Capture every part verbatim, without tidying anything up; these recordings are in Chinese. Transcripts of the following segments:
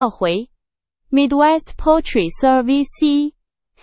回 Midwest Poultry Service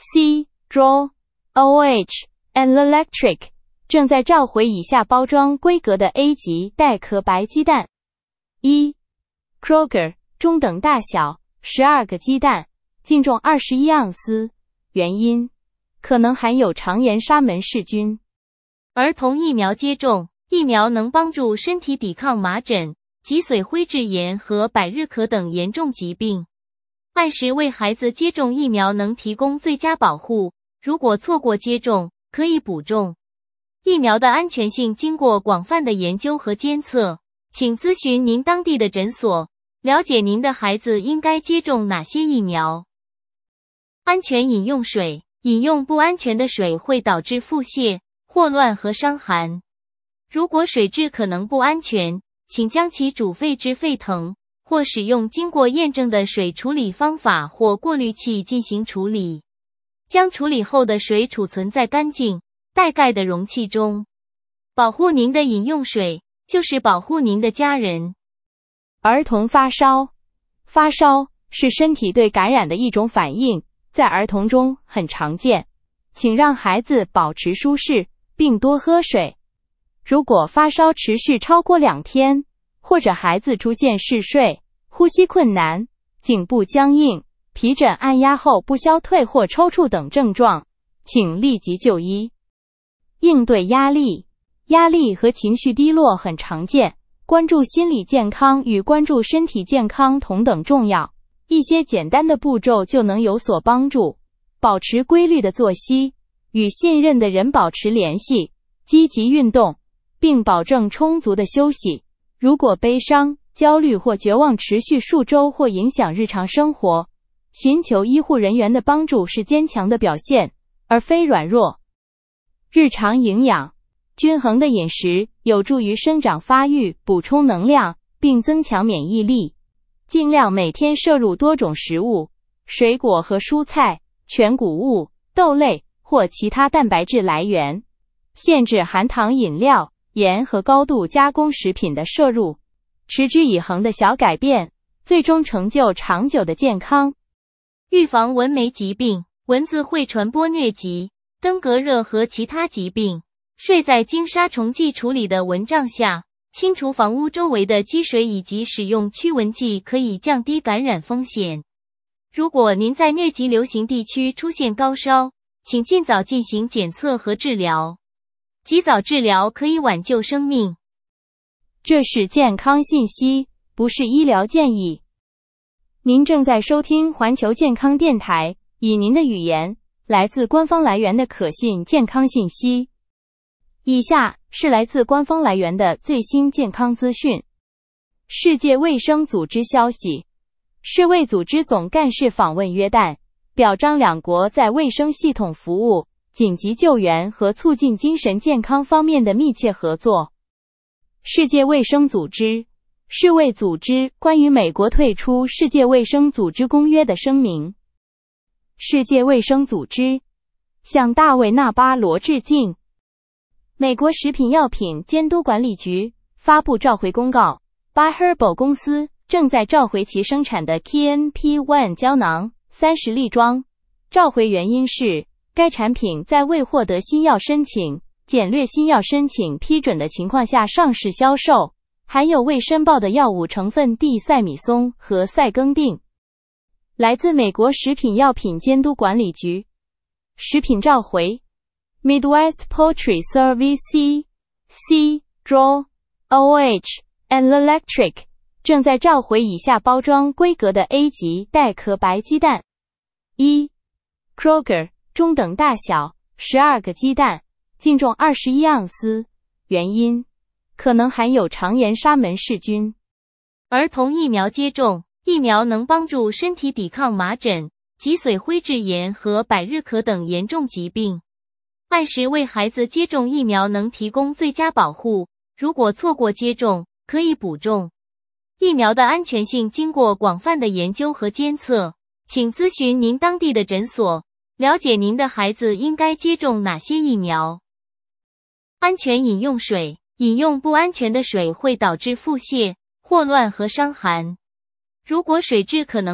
C Draw O H and Electric 正在召回以下包装规格的 A 级带壳白鸡蛋。一 Kroger 中等大小十二个鸡蛋，净重二十一盎司，原因可能含有肠炎沙门氏菌。 儿童疫苗接种，疫苗能帮助身体抵抗麻疹、脊髓灰质炎和百日咳等严重疾病。按时为孩子接种疫苗能提供最佳保护，如果错过接种，可以补种。疫苗的安全性经过广泛的研究和监测，请咨询您当地的诊所，了解您的孩子应该接种哪些疫苗。安全饮用水，饮用不安全的水会导致腹泻、霍乱和伤寒。如果水质可能不安全，请将其煮沸至沸腾，或使用经过验证的水处理方法或过滤器进行处理。将处理后的水储存在干净、带盖的容器中。保护您的饮用水，就是保护您的家人。 儿童发烧，发烧是身体对感染的一种反应，在儿童中很常见。请让孩子保持舒适，并多喝水。如果发烧持续超过两天，或者孩子出现嗜睡、呼吸困难、颈部僵硬、皮疹按压后不消退或抽搐等症状，请立即就医。应对压力，压力和情绪低落很常见，关注心理健康与关注身体健康同等重要。一些简单的步骤就能有所帮助。保持规律的作息，与信任的人保持联系，积极运动，并保证充足的休息。如果悲伤、焦虑或绝望持续数周或影响日常生活，寻求医护人员的帮助是坚强的表现，而非软弱。日常营养，均衡的饮食有助于生长发育，补充能量，并增强免疫力。尽量每天摄入多种食物，水果和蔬菜、全谷物、豆类或其他蛋白质来源。限制含糖饮料、盐和高度加工食品的摄入。持之以恒的小改变，最终成就长久的健康。 预防蚊媒疾病，蚊子会传播疟疾、登革热和其他疾病。睡在经杀虫剂处理的蚊帐下，清除房屋周围的积水以及使用驱蚊剂可以降低感染风险。如果您在疟疾流行地区出现高烧，请尽早进行检测和治疗。及早治疗可以挽救生命。 这是健康信息，不是医疗建议。您正在收听环球健康电台，以您的语言，来自官方来源的可信健康信息。以下是来自官方来源的最新健康资讯。世界卫生组织消息，世卫组织总干事访问约旦，表彰两国在卫生系统服务、紧急救援和促进精神健康方面的密切合作。世界卫生组织，世卫组织关于美国退出世界卫生组织公约的声明。世界卫生组织向大卫·纳巴罗致敬。美国食品药品监督管理局发布召回公告， By-Herbal 公司正在召回其生产的 K N P 一 胶囊三十粒装。召回原因是该产品在未获得新药申请、简略新药申请批准的情况下上市销售，含有未申报的药物成分地塞米松和塞耕定。来自美国食品药品监督管理局。食品召回 Midwest Poultry Service C Draw O H and Electric 正在召回以下包装规格的 A 级带壳白鸡蛋。一 Kroger 中等大小十二个鸡蛋，净重二十一盎司，原因可能含有肠炎沙门氏菌。 儿童疫苗接种，疫苗能帮助身体抵抗麻疹、脊髓灰质炎和百日咳等严重疾病。按时为孩子接种疫苗能提供最佳保护，如果错过接种，可以补种。疫苗的安全性经过广泛的研究和监测，请咨询您当地的诊所，了解您的孩子应该接种哪些疫苗。安全饮用水，饮用不安全的水会导致腹泻、霍乱和伤寒。如果水质可能